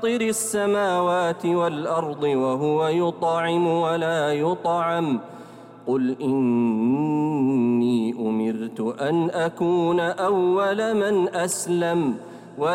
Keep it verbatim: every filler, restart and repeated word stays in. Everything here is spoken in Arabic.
فاطر السماوات والأرض وهو يطعم ولا يطعم قل إني أمرت أن أكون أول من أسلم